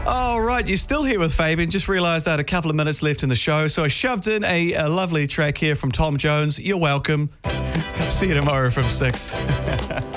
All right, you're still here with Fabian. Just realised I had a couple of minutes left in the show, so I shoved in a lovely track here from Tom Jones. You're welcome. See you tomorrow from 6.